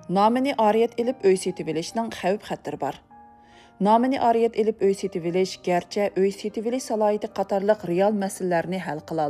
Nomini ariyat ilib uy setib olishning xavf-xatiri bor. Nomini ariyat ilib uy setib olish garchi uy setib olish salohiyati qatorliq real masalalarni hal qila